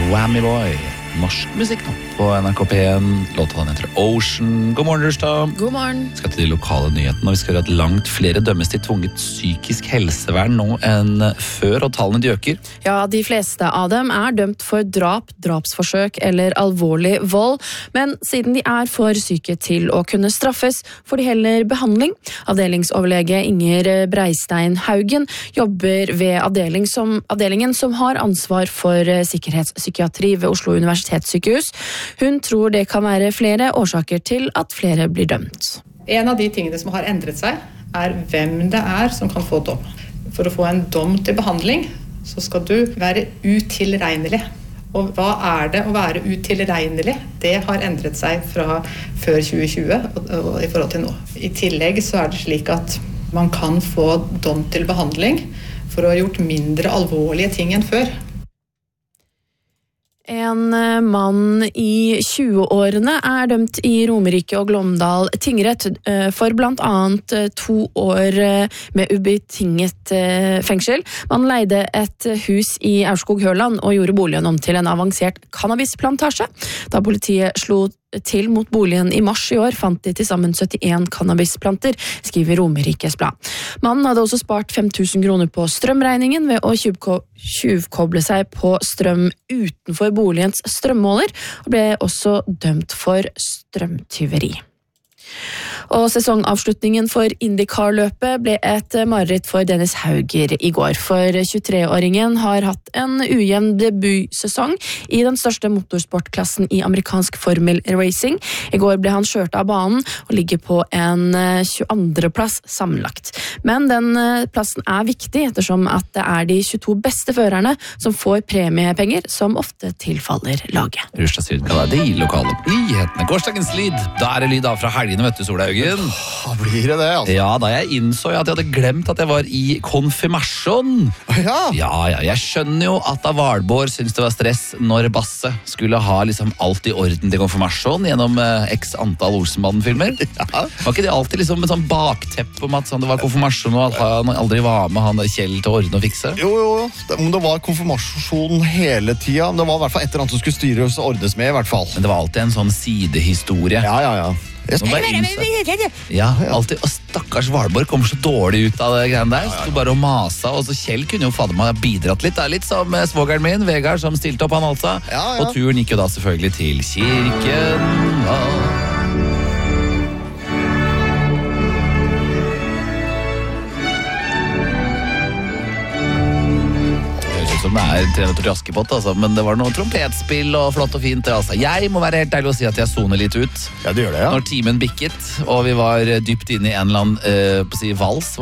Whammy Boy. Norsk musikk nå på NRK P1. Låta den heter Ocean. God morgen, Rørstad. God morgen. Vi skal til de lokale nyhetene, og vi skal høre at langt flere dømmes til tvunget psykisk helsevern nå enn før, og tallene de øker. Ja, de fleste av dem er dømt for drap, drapsforsøk eller alvorlig vold, men siden de er for syke til å kunne straffes, får de heller behandling. Avdelingsoverlege Inger Breistein Haugen jobber ved avdelingen som har ansvar for sikkerhetspsykiatri ved Oslo Universitetssykehus. Hun tror det kan være flere årsaker til at flere blir dømt. En av de tingene som har endret seg, er hvem det er som kan få dom. For å få en dom til behandling, så skal du være utilregnelig. Og hva er det å være utilregnelig? Det har endret seg fra før 2020 og i forhold til nå. I tillegg så er det slik at man kan få dom til behandling for å ha gjort mindre alvorlige ting enn før. En mann i 20-årene er dømt i Romerike og Glåmdal tingrett for blant annet 2 år med ubetinget fengsel. Man leide et hus i Aurskog-Høland og gjorde boligen om til en avansert cannabisplantasje. Da politiet slo til mot boligen i mars i år, fant de til sammen 71 cannabisplanter, skriver Romerikes Blad. Mannen hadde også spart 5.000 kroner på strømregningen ved å tjuvkoble seg på strøm utenfor boligens strømmåler, og ble også dømt for strømtyveri. Og sesongavslutningen for IndyCar-løpet ble et mareritt for Dennis Hauger i går, for 23-åringen har hatt en ujevn debutsesong i den største motorsportklassen i amerikansk formel racing. I går ble han kjørt av banen og ligger på en 22. plass sammenlagt. Men den plassen er viktig ettersom at det er de 22 beste førerne som får premiepenger som ofte tilfaller laget. Rørstad sier hva er de lokale nyhetene. Gårsdagens lyd, da er det lyd av fra helgene, vet du, Solhaugen. Blir det altså? Ja, da jeg innså at jeg hadde glemt at jeg var i konfirmasjon. Ja, jeg skjønner jo at da Valborg syntes det var stress når Basse skulle ha liksom alt i orden til konfirmasjon gjennom x antall Olsenbanden-filmer. Var ikke det alltid liksom en sånn baktepp om at det var konfirmasjon og at han aldri var med han Kjell til å ordne og fikse? Jo, det var konfirmasjon hele tiden. Det var i hvert fall et eller annet som skulle styres og ordnes med i hvert fall. Men det var alltid en sånn sidehistorie. Ja. Ja, alltid. Og stakkars Valborg kommer så dårlig ut av det greiene der. Så bare å masa, og så Kjell kunne jo fader meg bidratt litt. Det er litt som svogeren min, Vegard, som stilte opp han altså. Ja. Og turen gikk jo da selvfølgelig til kirken. Som det er 300 til Askepott, altså. Men det var noe trompetspill og flott og fint. Altså. Jeg må være helt ærlig å si at jeg soner litt ut. Ja, det gjør det, ja. Når timen bikket, og vi var dypt inne i en eller annen vals.